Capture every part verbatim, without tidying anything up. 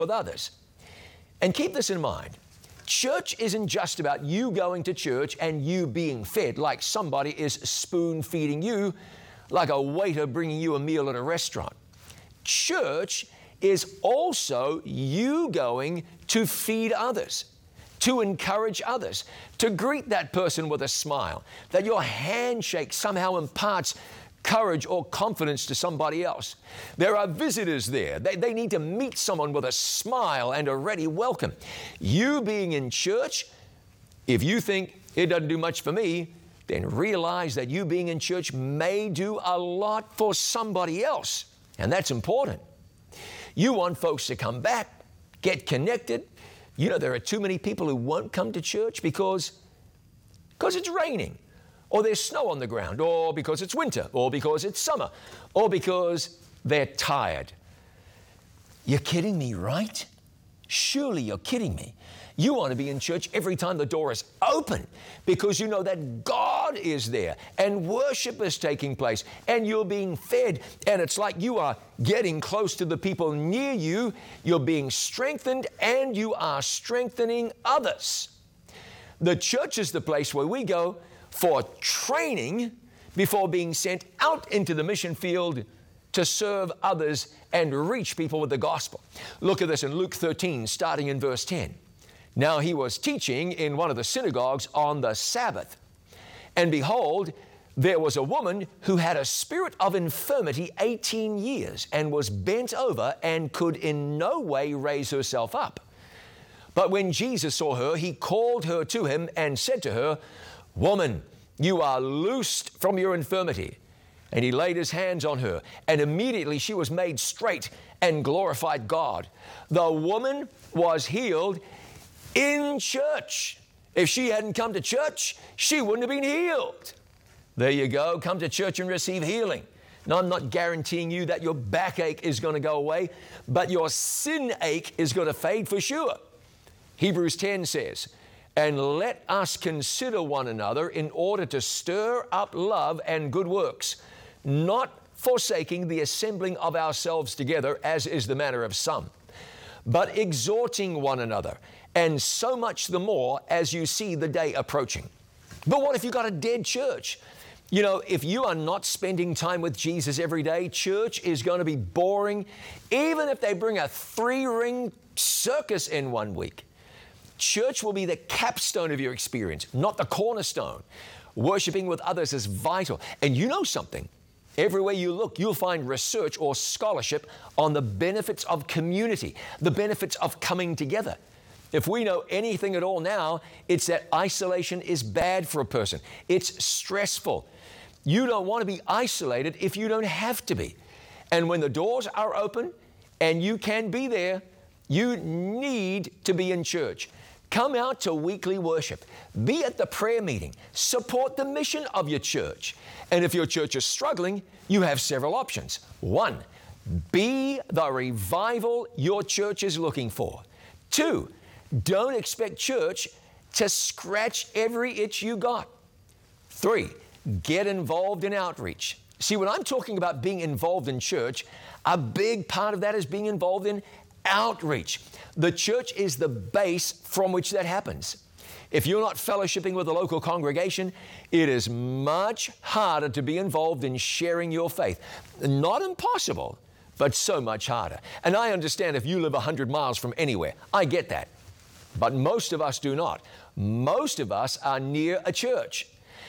with others. And keep this in mind. Church isn't just about you going to church and you being fed, like somebody is spoon feeding you, like a waiter bringing you a meal at a restaurant. Church is also you going to feed others, to encourage others, to greet that person with a smile, that your handshake somehow imparts courage or confidence to somebody else. There are visitors there. They, they need to meet someone with a smile and a ready welcome. You being in church, if you think it doesn't do much for me, then realize that you being in church may do a lot for somebody else. And that's important. You want folks to come back, get connected. You know, there are too many people who won't come to church because, because it's raining, or there's snow on the ground, or because it's winter, or because it's summer, or because they're tired. You're kidding me, right? Surely you're kidding me. You want to be in church every time the door is open because you know that God is there and worship is taking place and you're being fed, and it's like you are getting close to the people near you. You're being strengthened and you are strengthening others. The church is the place where we go for training before being sent out into the mission field to serve others and reach people with the gospel. Look at this in Luke thirteen, starting in verse ten. Now he was teaching in one of the synagogues on the Sabbath. And behold, there was a woman who had a spirit of infirmity eighteen years and was bent over and could in no way raise herself up. But when Jesus saw her, he called her to him and said to her, "Woman, you are loosed from your infirmity." And he laid his hands on her, and immediately she was made straight and glorified God. The woman was healed in church. If she hadn't come to church, she wouldn't have been healed. There you go. Come to church and receive healing. Now, I'm not guaranteeing you that your backache is going to go away, but your sin ache is going to fade for sure. Hebrews ten says, "And let us consider one another in order to stir up love and good works, not forsaking the assembling of ourselves together, as is the manner of some, but exhorting one another, and so much the more as you see the day approaching." But what if you got a dead church? You know, if you are not spending time with Jesus every day, church is going to be boring, even if they bring a three-ring circus in one week. Church will be the capstone of your experience, not the cornerstone. Worshiping with others is vital. And you know something? Everywhere you look, you'll find research or scholarship on the benefits of community, the benefits of coming together. If we know anything at all now, it's that isolation is bad for a person. It's stressful. You don't want to be isolated if you don't have to be. And when the doors are open and you can be there, you need to be in church. Come out to weekly worship. Be at the prayer meeting. Support the mission of your church. And if your church is struggling, you have several options. One, be the revival your church is looking for. Two, don't expect church to scratch every itch you got. Three, get involved in outreach. See, when I'm talking about being involved in church, a big part of that is being involved in outreach. The church is the base from which that happens. If you're not fellowshipping with a local congregation, it is much harder to be involved in sharing your faith. Not impossible, but so much harder. And I understand if you live one hundred miles from anywhere. I get that. But most of us do not. Most of us are near a church.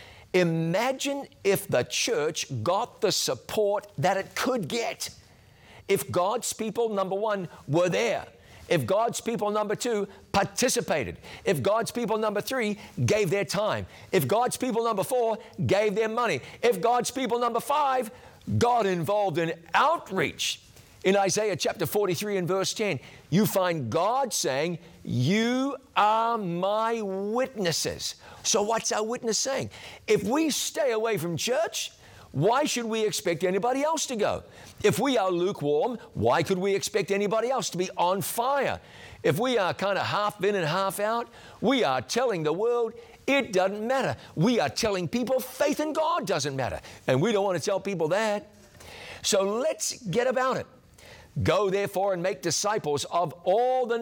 Imagine if the church got the support that it could get. If God's people, number one, were there. If God's people, number two, participated. If God's people, number three, gave their time. If God's people, number four, gave their money. If God's people, number five, got involved in outreach. In Isaiah chapter forty-three and verse ten, you find God saying, "You are my witnesses." So what's our witness saying? If we stay away from church, why should we expect anybody else to go? If we are lukewarm, why could we expect anybody else to be on fire? If we are kind of half in and half out, we are telling the world it doesn't matter. We are telling people faith in God doesn't matter. And we don't want to tell people that. So let's get about it. Go therefore and make disciples of all the